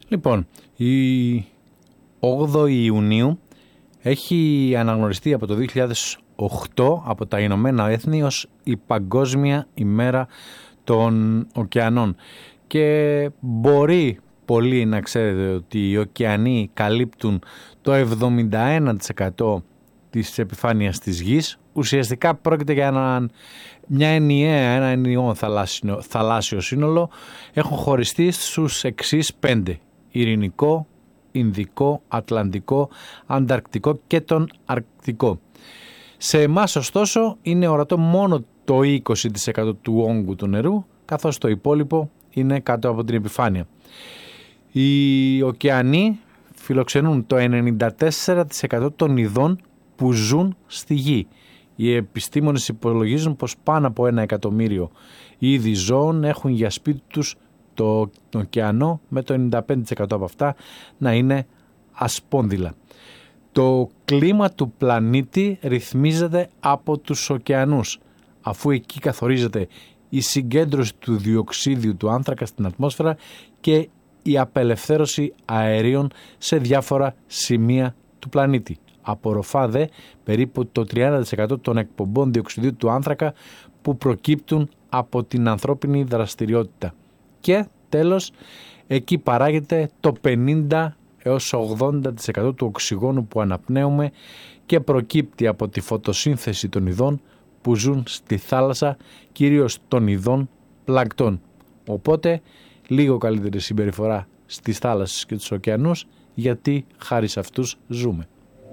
Λοιπόν, η 8η Ιουνίου έχει αναγνωριστεί από το 2008 από τα Ηνωμένα Έθνη ως η Παγκόσμια ημέρα των ωκεανών. Και μπορεί πολύ να ξέρετε ότι οι ωκεανοί καλύπτουν το 71% της επιφάνειας της γης. Ουσιαστικά πρόκειται για ένα ενιαίο θαλάσσιο σύνολο. Έχουν χωριστεί στους εξής 5: Ειρηνικό, Ινδικό, Ατλαντικό, Ανταρκτικό και τον Αρκτικό. Σε εμάς ωστόσο είναι ορατό μόνο το 20% του όγκου του νερού, καθώς το υπόλοιπο είναι κάτω από την επιφάνεια. Οι ωκεανοί φιλοξενούν το 94% των ειδών που ζουν στη γη. Οι επιστήμονες υπολογίζουν πως πάνω από 1 εκατομμύριο είδη ζώων έχουν για σπίτι τους το ωκεανό, με το 95% από αυτά να είναι ασπόνδυλα. Το κλίμα του πλανήτη ρυθμίζεται από τους ωκεανούς, αφού εκεί καθορίζεται η συγκέντρωση του διοξίδιου του άνθρακα στην ατμόσφαιρα και η απελευθέρωση αερίων σε διάφορα σημεία του πλανήτη. Απορροφά δε περίπου το 30% των εκπομπών διοξιδίου του άνθρακα που προκύπτουν από την ανθρώπινη δραστηριότητα. Και τέλος, εκεί παράγεται το 50 έως 80% του οξυγόνου που αναπνέουμε και προκύπτει από τη φωτοσύνθεση των ειδών που ζουν στη θάλασσα, κυρίως των ειδών πλανκτών. Οπότε, λίγο καλύτερη συμπεριφορά στις θάλασσες και τους ωκεανούς, γιατί χάρη σε αυτούς ζούμε.